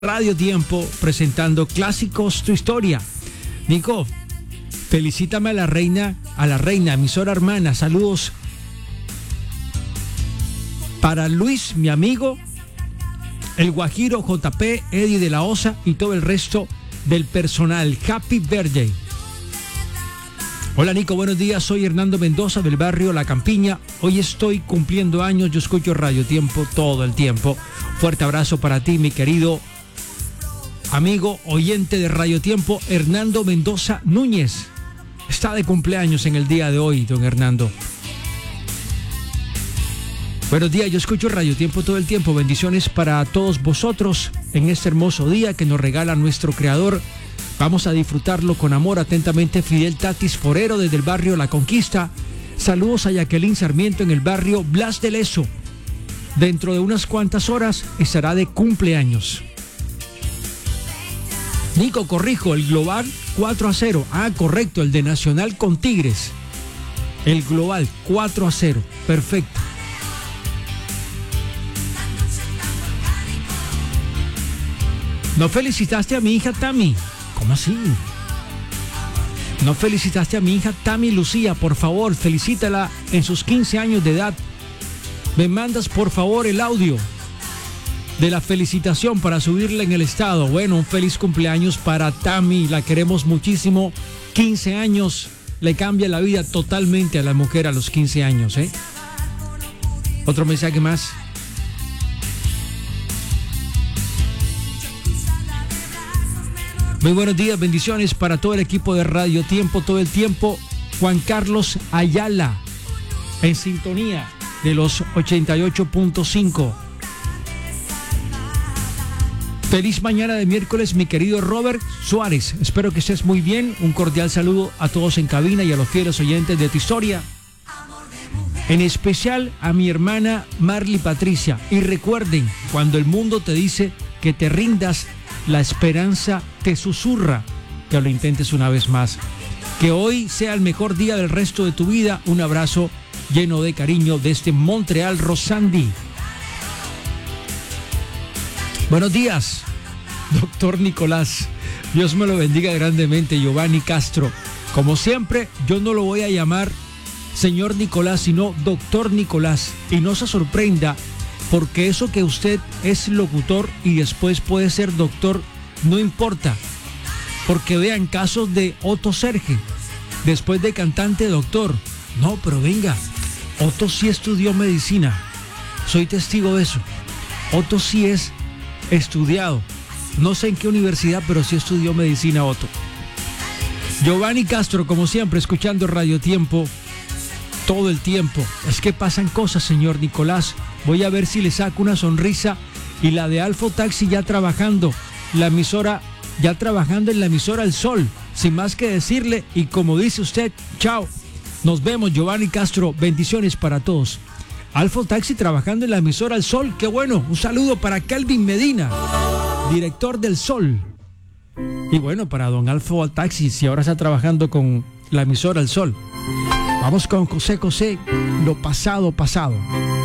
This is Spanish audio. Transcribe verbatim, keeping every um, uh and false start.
Radio Tiempo presentando Clásicos Tu Historia. Nico, felicítame a la reina, a la reina, emisora hermana. Saludos para Luis, mi amigo, el Guajiro, J P, Eddie de la Osa y todo el resto del personal. Happy birthday. Hola Nico, buenos días. Soy Hernando Mendoza del barrio La Campiña. Hoy estoy cumpliendo años. Yo escucho Radio Tiempo todo el tiempo. Fuerte abrazo para ti, mi querido amigo oyente de Radio Tiempo, Hernando Mendoza Núñez. Está de cumpleaños en el día de hoy, don Hernando. Buenos días, yo escucho Radio Tiempo todo el tiempo. Bendiciones para todos vosotros en este hermoso día que nos regala nuestro Creador. Vamos a disfrutarlo con amor. Atentamente, Fidel Tatis Forero desde el barrio La Conquista. Saludos a Jacqueline Sarmiento en el barrio Blas de Lezo. Dentro de unas cuantas horas estará de cumpleaños. Nico, corrijo, el global cuatro a cero. Ah, correcto, el de Nacional con Tigres. El global cuatro a cero. Perfecto. ¿No felicitaste a mi hija Tami? ¿Cómo así? ¿No felicitaste a mi hija Tami Lucía? Por favor, felicítala en sus quince años de edad. Me mandas por favor el audio de la felicitación para subirla en el estado. Bueno, un feliz cumpleaños para Tami, la queremos muchísimo. quince años, le cambia la vida totalmente a la mujer a los quince años, ¿eh? Otro mensaje más. Muy buenos días, bendiciones para todo el equipo de Radio Tiempo, todo el tiempo. Juan Carlos Ayala, en sintonía de los ochenta y ocho punto cinco. Feliz mañana de miércoles, mi querido Robert Suárez. Espero que estés muy bien. Un cordial saludo a todos en cabina y a los fieles oyentes de Tu Historia. En especial a mi hermana Marley Patricia. Y recuerden, cuando el mundo te dice que te rindas, la esperanza te susurra que lo intentes una vez más. Que hoy sea el mejor día del resto de tu vida. Un abrazo lleno de cariño desde Montreal, Rosandi. Buenos días, doctor Nicolás. Dios me lo bendiga grandemente, Giovanni Castro. Como siempre, yo no lo voy a llamar señor Nicolás, sino doctor Nicolás. Y no se sorprenda, porque eso que usted es locutor y después puede ser doctor, no importa. Porque vean casos de Otto Serge, después de cantante doctor. No, pero venga, Otto sí estudió medicina. Soy testigo de eso. Otto sí es estudiado. No sé en qué universidad, pero sí estudió medicina Otto. Giovanni Castro, como siempre, escuchando Radio Tiempo todo el tiempo. Es que pasan cosas, señor Nicolás. Voy a ver si le saco una sonrisa. Y la de Alfo Taxi ya trabajando. La emisora, ya trabajando en la emisora El Sol. Sin más que decirle, y como dice usted, chao. Nos vemos, Giovanni Castro. Bendiciones para todos. Alfo Taxi trabajando en la emisora El Sol. Qué bueno. Un saludo para Kelvin Medina, director del Sol. Y bueno, para don Alfo Taxi, si ahora está trabajando con la emisora El Sol. Vamos con José José, lo pasado, pasado.